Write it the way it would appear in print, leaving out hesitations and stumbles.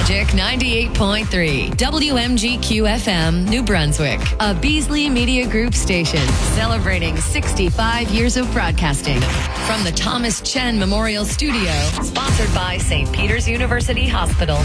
Magic 98.3, WMGQ FM, New Brunswick, a Beasley Media Group station celebrating 65 years of broadcasting. From the Thomas Chen Memorial Studio, sponsored by St. Peter's University Hospital.